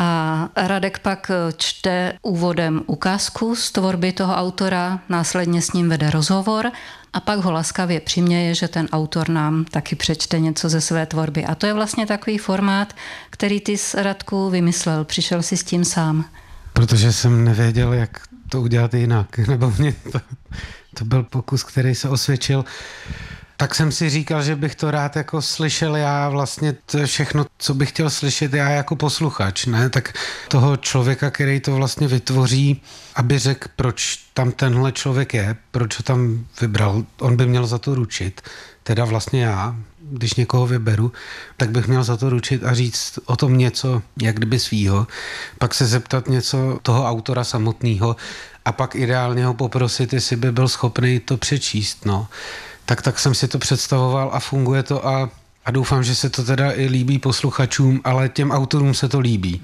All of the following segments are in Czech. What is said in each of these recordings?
A Radek pak čte úvodem ukázku z tvorby toho autora, následně s ním vede rozhovor a pak ho laskavě přiměje, že ten autor nám taky přečte něco ze své tvorby. A to je vlastně takový formát, který ty s Radku vymyslel. Přišel si s tím sám. Protože jsem nevěděl, jak to udělat jinak. Nebo mě to byl pokus, který se osvědčil. Tak jsem si říkal, že bych to rád jako slyšel já vlastně to je všechno, co bych chtěl slyšet já jako posluchač, ne? Tak toho člověka, který to vlastně vytvoří, aby řekl, proč tam tenhle člověk je, proč ho tam vybral, on by měl za to ručit. Teda vlastně já, když někoho vyberu, tak bych měl za to ručit a říct o tom něco, jak kdyby svýho. Pak se zeptat něco toho autora samotného a pak ideálně ho poprosit, jestli by byl schopný to přečíst, no. Tak jsem si to představoval a funguje to a doufám, že se to teda i líbí posluchačům, ale těm autorům se to líbí.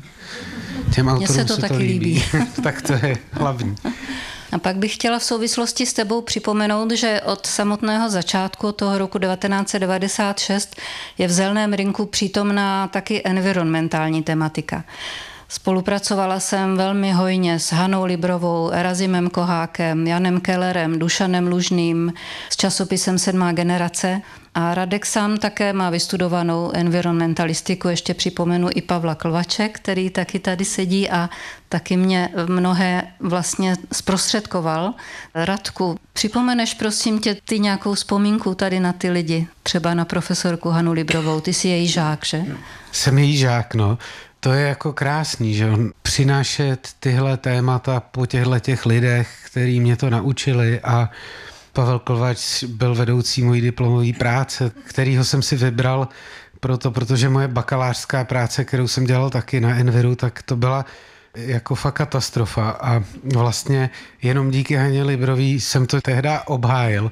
Mně se to taky líbí. Tak to je hlavní. A pak bych chtěla v souvislosti s tebou připomenout, že od samotného začátku toho roku 1996 je v Zelném rynku přítomná taky environmentální tematika. Spolupracovala jsem velmi hojně s Hanou Librovou, Erazimem Kohákem, Janem Kellerem, Dušanem Lužným, s časopisem 7. generace a Radek sám také má vystudovanou environmentalistiku. Ještě připomenu i Pavla Klvače, který taky tady sedí a taky mě mnohé vlastně zprostředkoval. Radku, připomeneš prosím tě ty nějakou vzpomínku tady na ty lidi, třeba na profesorku Hanu Librovou, ty jsi její žák, že? Jsem její žák, no. To je jako krásný, že on přinášet tyhle témata po těch lidech, který mě to naučili a Pavel Klvač byl vedoucí mojí diplomové práce, kterýho jsem si vybral protože moje bakalářská práce, kterou jsem dělal taky na Enviru, tak to byla jako fakt katastrofa a vlastně jenom díky Haně Librový jsem to tehda obhájil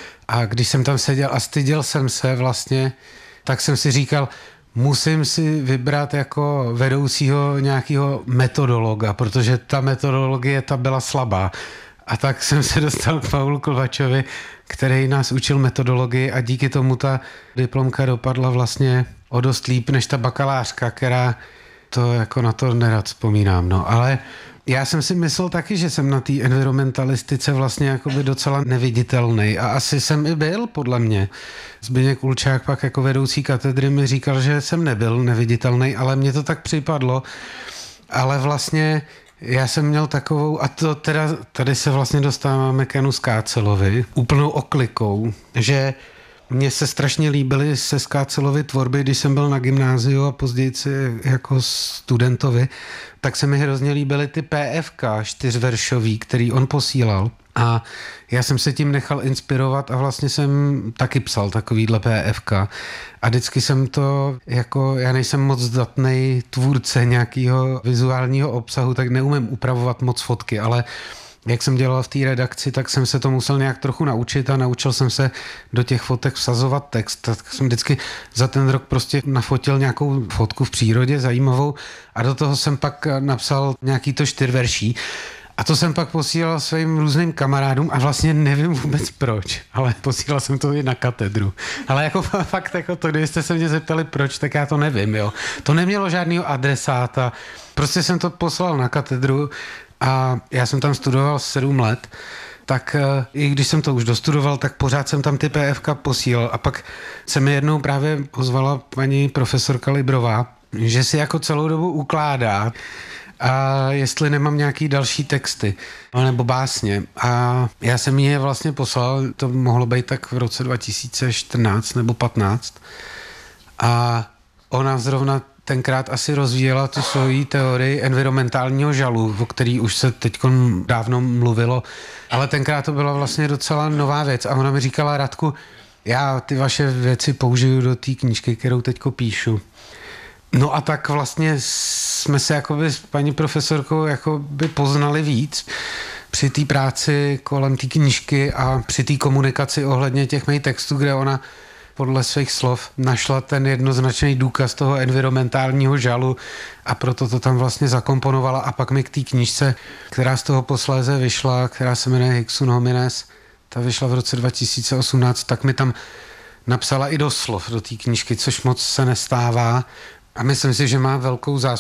a když jsem tam seděl a styděl jsem se vlastně, tak jsem si říkal, musím si vybrat jako vedoucího nějakého metodologa, protože ta metodologie ta byla slabá. A tak jsem se dostal k Pavlu Klvačovi, který nás učil metodologii a díky tomu ta diplomka dopadla vlastně o dost líp než ta bakalářka, která to jako na to nerad vzpomínám. No. Ale já jsem si myslel taky, že jsem na té environmentalistice vlastně jakoby docela neviditelný a asi jsem i byl, podle mě. Zbyněk Ulčák pak jako vedoucí katedry mi říkal, že jsem nebyl neviditelný, ale mně to tak připadlo. Ale vlastně já jsem měl takovou, a to teda, tady se vlastně dostáváme k Janu Skácelovi, úplnou oklikou, že mně se strašně líbily se Skácelovy tvorby, když jsem byl na gymnáziu a později jako studentovi, tak se mi hrozně líbily ty PFK 4veršový, který on posílal. A já jsem se tím nechal inspirovat a vlastně jsem taky psal takovýhle PFK. A vždycky jsem to, jako já nejsem moc zdatnej tvůrce nějakého vizuálního obsahu, tak neumím upravovat moc fotky, ale jak jsem dělal v té redakci, tak jsem se to musel nějak trochu naučit a naučil jsem se do těch fotek vsazovat text. Tak jsem vždycky za ten rok prostě nafotil nějakou fotku v přírodě zajímavou a do toho jsem pak napsal nějaký to 4verší. A to jsem pak posílal svým různým kamarádům a vlastně nevím vůbec proč, ale posílal jsem to i na katedru. Ale jako fakt jako to, kdybyste se mě zeptali proč, tak já to nevím, jo. To nemělo žádného adresáta, prostě jsem to poslal na katedru a já jsem tam studoval 7 let, tak i když jsem to už dostudoval, tak pořád jsem tam ty PFK posílal a pak se mi jednou právě ozvala paní profesorka Librová, že si jako celou dobu ukládá a jestli nemám nějaký další texty nebo básně. A já jsem je vlastně poslal, to mohlo být tak v roce 2014 nebo 15. A ona zrovna tenkrát asi rozvíjela tu svoji teorii environmentálního žalu, o který už se teď dávno mluvilo, ale tenkrát to byla vlastně docela nová věc a ona mi říkala, Radku, já ty vaše věci použiju do té knížky, kterou teďko píšu. No a tak vlastně jsme se jakoby s paní profesorkou jakoby poznali víc při té práci kolem té knížky a při té komunikaci ohledně těch mých textů, kde ona podle svých slov našla ten jednoznačný důkaz toho environmentálního žalu a proto to tam vlastně zakomponovala a pak mi k té knížce, která z toho posléze vyšla, která se jmenuje Hic Homines, ta vyšla v roce 2018, tak mi tam napsala i doslov do té knížky, což moc se nestává. A myslím si, že má velkou zásluhu